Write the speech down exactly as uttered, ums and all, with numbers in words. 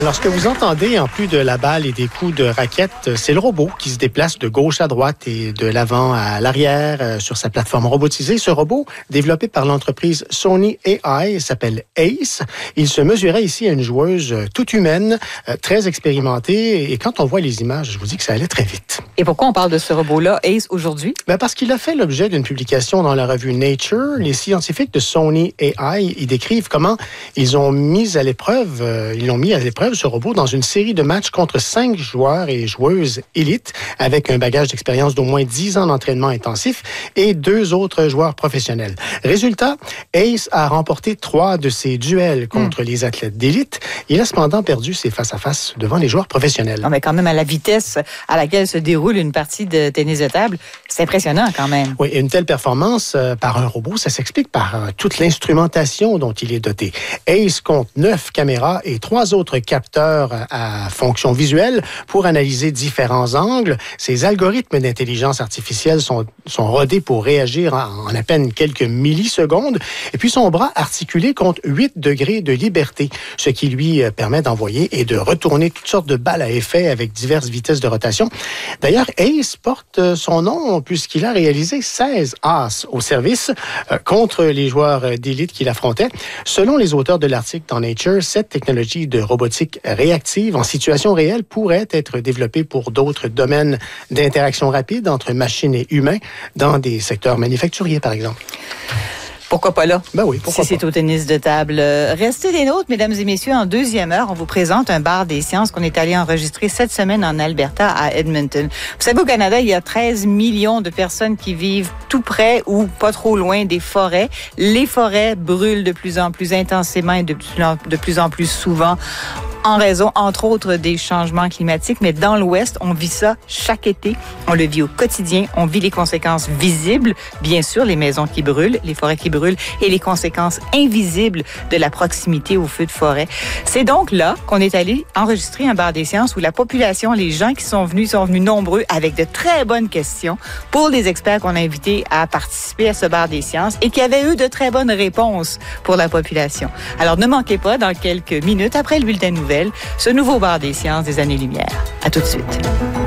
Lorsque vous entendez, en plus de la balle et des coups de raquette, c'est le robot qui se déplace de gauche à droite et de l'avant à l'arrière euh, sur sa plateforme robotisée. Ce robot, développé par l'entreprise Sony A I, s'appelle Ace. Il se mesurait ici à une joueuse euh, toute humaine, euh, très expérimentée. Et quand on voit les images, je vous dis que ça allait très vite. Et pourquoi on parle de ce robot-là, Ace, aujourd'hui? Ben parce qu'il a fait l'objet d'une publication dans la revue Nature. Les scientifiques de Sony A I y décrivent comment ils ont mis à l'épreuve, euh, ils l'ont mis à l'épreuve ce robot dans une série de matchs contre cinq joueurs et joueuses élites avec un bagage d'expérience d'au moins dix ans d'entraînement intensif et deux autres joueurs professionnels. Résultat, Ace a remporté trois de ses duels contre mmh. les athlètes d'élite. Il a cependant perdu ses face-à-face devant les joueurs professionnels. Non, mais quand même, à la vitesse à laquelle se déroule une partie de tennis de table, c'est impressionnant quand même. Oui, une telle performance euh, par un robot, ça s'explique par euh, toute l'instrumentation dont il est doté. Ace compte neuf caméras et trois autres capteurs à fonction visuelle pour analyser différents angles. Ces algorithmes d'intelligence artificielle sont, sont rodés pour réagir en, en à peine quelques millisecondes. Et puis son bras articulé compte huit degrés de liberté, ce qui lui permet d'envoyer et de retourner toutes sortes de balles à effet avec diverses vitesses de rotation. D'ailleurs, Ace porte son nom puisqu'il a réalisé seize As au service euh, contre les joueurs d'élite qu'il affrontait. Selon les auteurs de l'article dans Nature, cette technologie de robotique réactive en situation réelle pourrait être développée pour d'autres domaines d'interaction rapide entre machines et humains dans des secteurs manufacturiers, par exemple. Pourquoi pas là? Ben oui, pourquoi si pas. c'est au tennis de table. Restez des nôtres, mesdames et messieurs. En deuxième heure, on vous présente un bar des sciences qu'on est allé enregistrer cette semaine en Alberta, à Edmonton. Vous savez, au Canada, il y a treize millions de personnes qui vivent tout près ou pas trop loin des forêts. Les forêts brûlent de plus en plus intensément et de plus en, de plus, en plus souvent en raison, entre autres, des changements climatiques. Mais dans l'Ouest, on vit ça chaque été. On le vit au quotidien. On vit les conséquences visibles, bien sûr, les maisons qui brûlent, les forêts qui brûlent, et les conséquences invisibles de la proximité aux feux de forêt. C'est donc là qu'on est allé enregistrer un bar des sciences où la population, les gens qui sont venus, sont venus nombreux avec de très bonnes questions pour les experts qu'on a invités à participer à ce bar des sciences et qui avaient eu de très bonnes réponses pour la population. Alors, ne manquez pas, dans quelques minutes, après le bulletin de nouvelles, ce nouveau bar des sciences des années-lumière. À tout de suite.